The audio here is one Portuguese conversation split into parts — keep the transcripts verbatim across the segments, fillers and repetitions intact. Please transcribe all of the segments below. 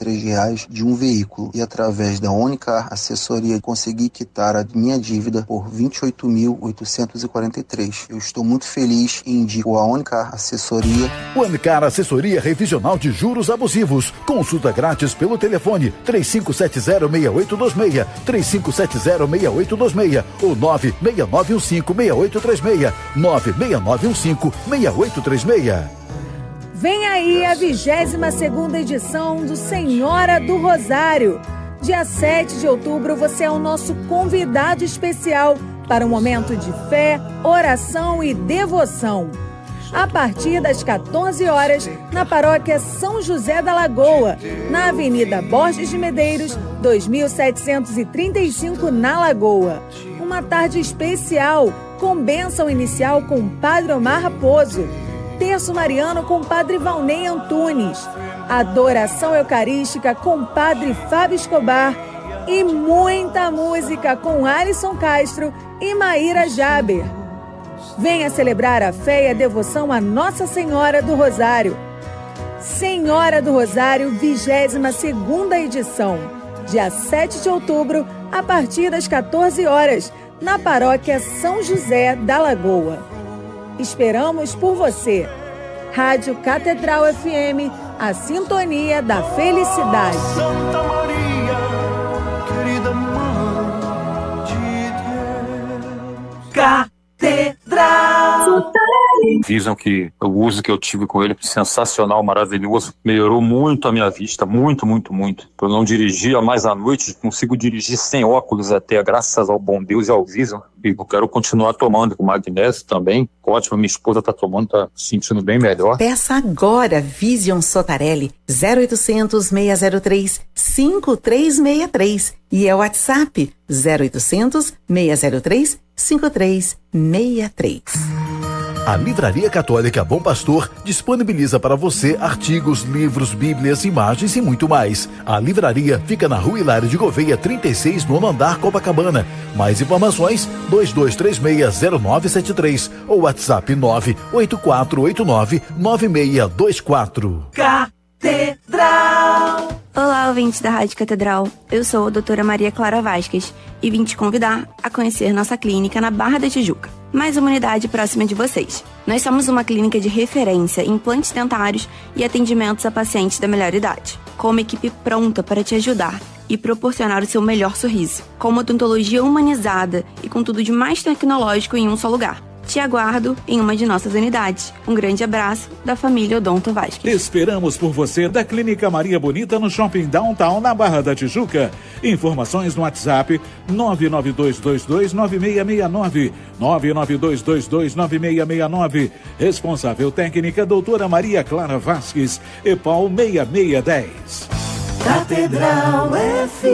três reais de um veículo e através da Unicar Assessoria consegui quitar a minha dívida por vinte e oito mil oitocentos e quarenta e três. Eu estou muito feliz e indico a Unicar Assessoria. Unicar Assessoria Revisional de Juros Abusivos. Consulta grátis pelo telefone três cinco sete zero, seis oito dois seis, três cinco sete zero, seis oito dois seis ou nove seis nove um cinco, seis oito três seis, nove seis nove um cinco, seis oito três seis. Vem aí a vigésima segunda edição do Senhora do Rosário. Dia sete de outubro, você é o nosso convidado especial para um momento de fé, oração e devoção. A partir das quatorze horas, na paróquia São José da Lagoa, na Avenida Borges de Medeiros, dois mil setecentos e trinta e cinco, na Lagoa. Uma tarde especial, com bênção inicial com o Padre Omar Raposo, terço mariano com o Padre Valnei Antunes, adoração eucarística com o Padre Fábio Escobar e muita música com Alisson Castro e Maíra Jaber. Venha celebrar a fé e a devoção a Nossa Senhora do Rosário. Senhora do Rosário, vigésima segunda edição, dia sete de outubro, a partir das quatorze horas, na paróquia São José da Lagoa. Esperamos por você. Rádio Catedral F M, a sintonia da felicidade. Santa Maria, querida Mãe de Deus. Catedral. Visam que o uso que eu tive com ele, sensacional, maravilhoso, melhorou muito a minha vista, muito, muito, muito. Eu não dirigia mais à noite, consigo dirigir sem óculos até, graças ao bom Deus e ao Visam. E eu quero continuar tomando com magnésio também. Ótimo, minha esposa está tomando, está se sentindo bem melhor. Peça agora Vision Sotarelli zero oitocentos, seis zero três, cinco três seis três e é o WhatsApp zero oitocentos, seis zero três, cinco três seis três. A Livraria Católica Bom Pastor disponibiliza para você artigos, livros, bíblias, imagens e muito mais. A livraria fica na Rua Hilário de Gouveia, trinta e seis, nono andar, Copacabana. Mais informações, dois dois três seis, zero nove sete três ou WhatsApp nove oito quatro oito nove, nove seis dois quatro. Catedral. Olá, ouvintes da Rádio Catedral. Eu sou a doutora Maria Clara Vasquez e vim te convidar a conhecer nossa clínica na Barra da Tijuca. Mais uma unidade próxima de vocês. Nós somos uma clínica de referência em implantes dentários e atendimentos a pacientes da melhor idade, com uma equipe pronta para te ajudar e proporcionar o seu melhor sorriso, com uma odontologia humanizada e com tudo de mais tecnológico em um só lugar. Te aguardo em uma de nossas unidades. Um grande abraço da família Odonto Vasquez. Esperamos por você da Clínica Maria Bonita no Shopping Downtown, na Barra da Tijuca. Informações no WhatsApp nove nove dois dois dois, nove seis seis nove, nove nove dois dois dois, nove seis seis nove. Responsável técnica doutora Maria Clara Vasquez, EPAL seis seis um zero. Catedral F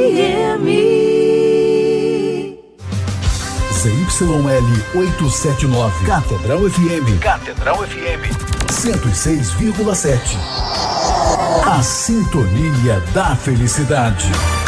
M. Z Y L oitocentos e setenta e nove. Catedral F M. Catedral F M. cento e seis vírgula sete. A sintonia da felicidade.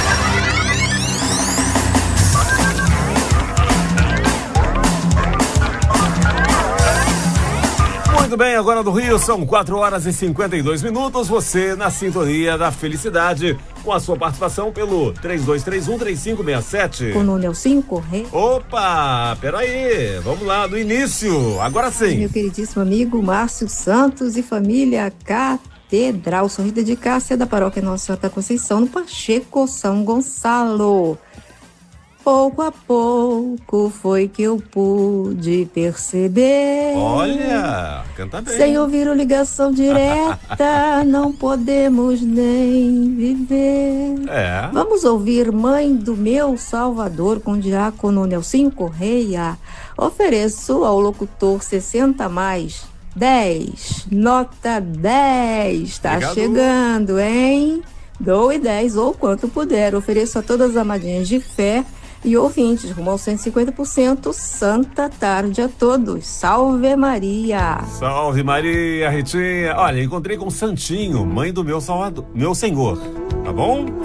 Muito bem, agora do Rio são quatro horas e cinquenta e dois minutos. Você na sintonia da felicidade, com a sua participação pelo três dois três um, três cinco seis sete. Com o Nelson Correia. Opa, peraí, vamos lá, do início, agora sim. Meu queridíssimo amigo Márcio Santos e família Catedral, sorrida de Cássia da paróquia Nossa Senhora da Conceição, no Pacheco, São Gonçalo. Pouco a pouco foi que eu pude perceber. Olha, canta bem. Sem ouvir o ligação direta, não podemos nem viver. É. Vamos ouvir Mãe do Meu Salvador com o diácono Nelson Correia. Ofereço ao locutor sessenta mais dez, nota dez. Tá Obrigado. Chegando, hein? Doe dez ou quanto puder. Ofereço a todas as amadinhas de fé e ouvintes, rumo ao cento e cinquenta por cento. Santa tarde a todos. Salve Maria. Salve Maria, Ritinha. Olha, encontrei com o Santinho, mãe do meu Salvador, meu Senhor. Tá bom?